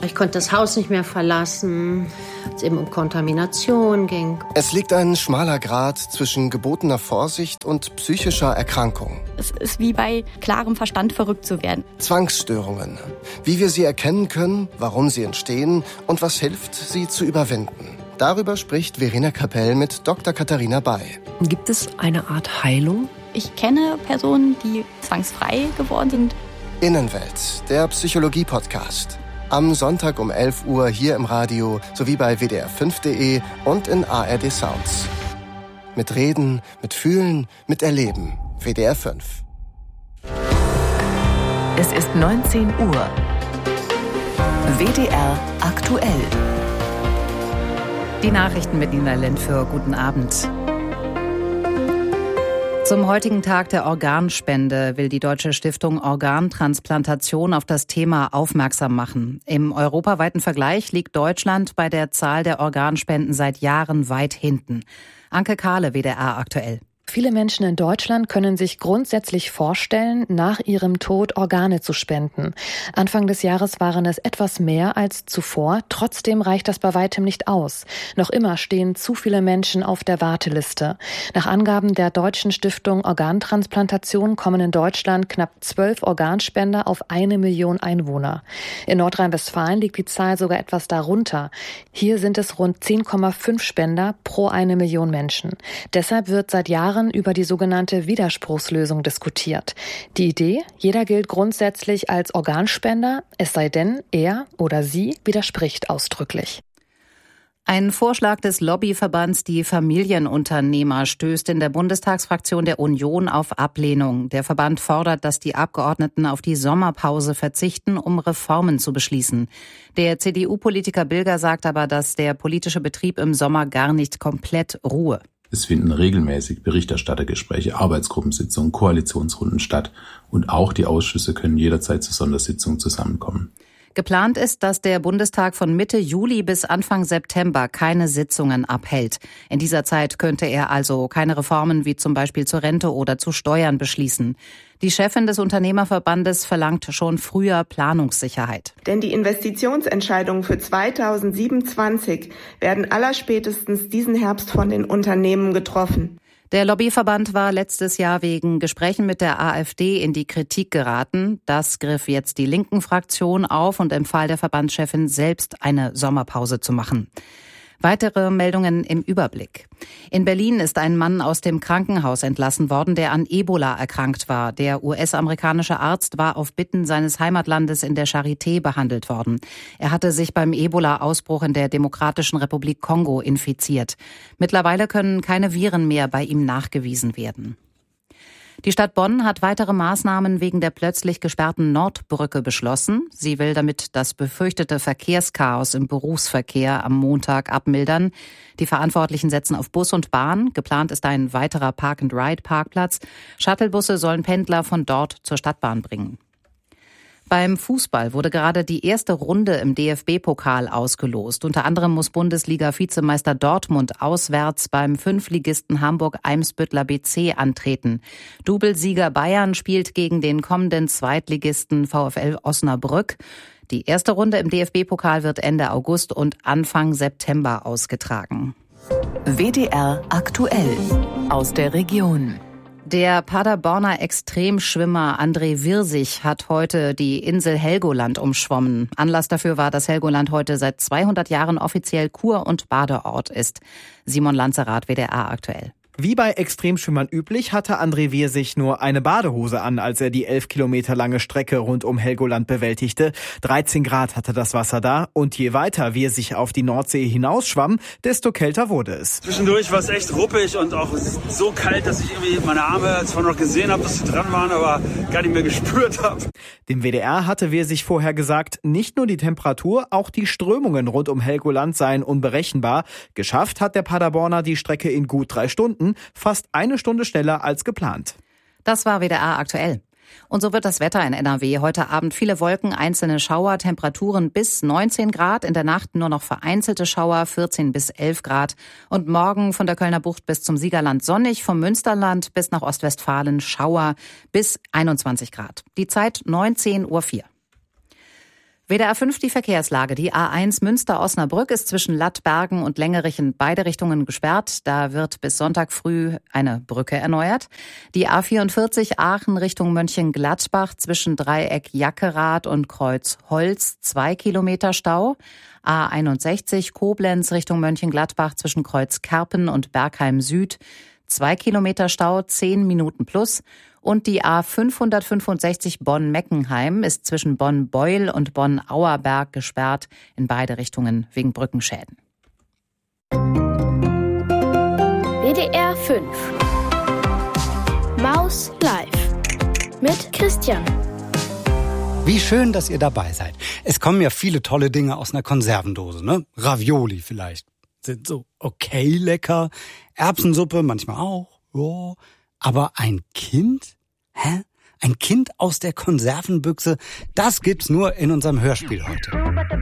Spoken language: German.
Ich konnte das Haus nicht mehr verlassen, es eben um Kontamination ging. Es liegt ein schmaler Grat zwischen gebotener Vorsicht und psychischer Erkrankung. Es ist wie bei klarem Verstand verrückt zu werden. Zwangsstörungen. Wie wir sie erkennen können, warum sie entstehen und was hilft, sie zu überwinden. Darüber spricht Verena Kapell mit Dr. Katharina Bay. Gibt es eine Art Heilung? Ich kenne Personen, die zwangsfrei geworden sind. Innenwelt, der Psychologie-Podcast. Am Sonntag um 11 Uhr hier im Radio sowie bei wdr5.de und in ARD Sounds. Mit Reden, mit Fühlen, mit Erleben. WDR 5. Es ist 19 Uhr. WDR aktuell. Die Nachrichten mit Nina Lindfür. Guten Abend. Zum heutigen Tag der Organspende will die Deutsche Stiftung Organtransplantation auf das Thema aufmerksam machen. Im europaweiten Vergleich liegt Deutschland bei der Zahl der Organspenden seit Jahren weit hinten. Anke Kahle, WDR aktuell. Viele Menschen in Deutschland können sich grundsätzlich vorstellen, nach ihrem Tod Organe zu spenden. Anfang des Jahres waren es etwas mehr als zuvor. Trotzdem reicht das bei weitem nicht aus. Noch immer stehen zu viele Menschen auf der Warteliste. Nach Angaben der Deutschen Stiftung Organtransplantation kommen in Deutschland knapp 12 Organspender auf 1 Million Einwohner. In Nordrhein-Westfalen liegt die Zahl sogar etwas darunter. Hier sind es rund 10,5 Spender pro 1 Million Menschen. Deshalb wird seit Jahren über die sogenannte Widerspruchslösung diskutiert. Die Idee, jeder gilt grundsätzlich als Organspender, es sei denn, er oder sie widerspricht ausdrücklich. Ein Vorschlag des Lobbyverbands Die Familienunternehmer stößt in der Bundestagsfraktion der Union auf Ablehnung. Der Verband fordert, dass die Abgeordneten auf die Sommerpause verzichten, um Reformen zu beschließen. Der CDU-Politiker Bilger sagt aber, dass der politische Betrieb im Sommer gar nicht komplett ruhe. Es finden regelmäßig Berichterstattergespräche, Arbeitsgruppensitzungen, Koalitionsrunden statt und auch die Ausschüsse können jederzeit zu Sondersitzungen zusammenkommen. Geplant ist, dass der Bundestag von Mitte Juli bis Anfang September keine Sitzungen abhält. In dieser Zeit könnte er also keine Reformen wie zum Beispiel zur Rente oder zu Steuern beschließen. Die Chefin des Unternehmerverbandes verlangt schon früher Planungssicherheit. Denn die Investitionsentscheidungen für 2027 werden allerspätestens diesen Herbst von den Unternehmen getroffen. Der Lobbyverband war letztes Jahr wegen Gesprächen mit der AfD in die Kritik geraten. Das griff jetzt die linken Fraktion auf und empfahl der Verbandschefin selbst, eine Sommerpause zu machen. Weitere Meldungen im Überblick. In Berlin ist ein Mann aus dem Krankenhaus entlassen worden, der an Ebola erkrankt war. Der US-amerikanische Arzt war auf Bitten seines Heimatlandes in der Charité behandelt worden. Er hatte sich beim Ebola-Ausbruch in der Demokratischen Republik Kongo infiziert. Mittlerweile können keine Viren mehr bei ihm nachgewiesen werden. Die Stadt Bonn hat weitere Maßnahmen wegen der plötzlich gesperrten Nordbrücke beschlossen. Sie will damit das befürchtete Verkehrschaos im Berufsverkehr am Montag abmildern. Die Verantwortlichen setzen auf Bus und Bahn. Geplant ist ein weiterer Park-and-Ride-Parkplatz. Shuttlebusse sollen Pendler von dort zur Stadtbahn bringen. Beim Fußball wurde gerade die erste Runde im DFB-Pokal ausgelost. Unter anderem muss Bundesliga-Vizemeister Dortmund auswärts beim Fünftligisten Hamburg-Eimsbüttler BC antreten. Doublesieger Bayern spielt gegen den kommenden Zweitligisten VfL Osnabrück. Die erste Runde im DFB-Pokal wird Ende August und Anfang September ausgetragen. WDR aktuell aus der Region. Der Paderborner Extremschwimmer André Wirsig hat heute die Insel Helgoland umschwommen. Anlass dafür war, dass Helgoland heute seit 200 Jahren offiziell Kur- und Badeort ist. Simon Lanzerath, WDR aktuell. Wie bei Extremschwimmern üblich, hatte André Wirsig nur eine Badehose an, als er die 11 Kilometer lange Strecke rund um Helgoland bewältigte. 13 Grad hatte das Wasser da und je weiter Wirsig auf die Nordsee hinausschwamm, desto kälter wurde es. Zwischendurch war es echt ruppig und auch so kalt, dass ich irgendwie meine Arme zwar noch gesehen habe, dass sie dran waren, aber gar nicht mehr gespürt habe. Dem WDR hatte Wirsig vorher gesagt, nicht nur die Temperatur, auch die Strömungen rund um Helgoland seien unberechenbar. Geschafft hat der Paderborner die Strecke in gut 3 Stunden. Fast 1 Stunde schneller als geplant. Das war WDR aktuell. Und so wird das Wetter in NRW. Heute Abend viele Wolken, einzelne Schauer, Temperaturen bis 19 Grad. In der Nacht nur noch vereinzelte Schauer, 14 bis 11 Grad. Und morgen von der Kölner Bucht bis zum Siegerland sonnig, vom Münsterland bis nach Ostwestfalen Schauer bis 21 Grad. Die Zeit 19:04 Uhr. WDR 5 die Verkehrslage. Die A1 Münster-Osnabrück ist zwischen Lattbergen und Längerich in beide Richtungen gesperrt. Da wird bis Sonntag früh eine Brücke erneuert. Die A44 Aachen Richtung Mönchengladbach zwischen Dreieck Jackerath und Kreuz Holz 2 Kilometer Stau. A61 Koblenz Richtung Mönchengladbach zwischen Kreuz Kerpen und Bergheim Süd 2 Kilometer Stau, 10 Minuten plus. Und die A565 Bonn-Meckenheim ist zwischen Bonn-Beul und Bonn-Auerberg gesperrt, in beide Richtungen wegen Brückenschäden. WDR 5 Maus Live mit Christian. Wie schön, dass ihr dabei seid. Es kommen ja viele tolle Dinge aus einer Konservendose, ne? Ravioli vielleicht. Sind so okay lecker. Erbsensuppe manchmal auch. Ja. Aber ein Kind? Hä? Ein Kind aus der Konservenbüchse? Das gibt's nur in unserem Hörspiel heute.